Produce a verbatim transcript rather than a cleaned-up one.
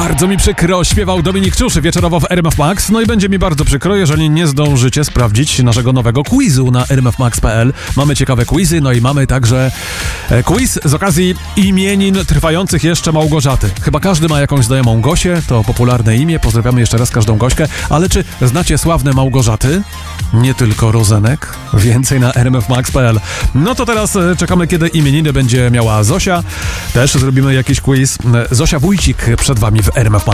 Bardzo mi przykro, śpiewał Dominik Czuszy wieczorowo w R M F Max. No i będzie mi bardzo przykro, jeżeli nie zdążycie sprawdzić naszego nowego quizu na r m f max kropka p l. Mamy ciekawe quizy, no i mamy także e, quiz z okazji imienin trwających jeszcze Małgorzaty. Chyba każdy ma jakąś znajomą Gosię, to popularne imię, pozdrawiamy jeszcze raz każdą Gośkę, ale czy znacie sławne Małgorzaty? Nie tylko Rozenek, więcej na r m f max kropka p l. No to teraz e, czekamy, kiedy imieniny będzie miała Zosia. Też zrobimy jakiś quiz. Zosia Wójcik przed wami w R M F Max.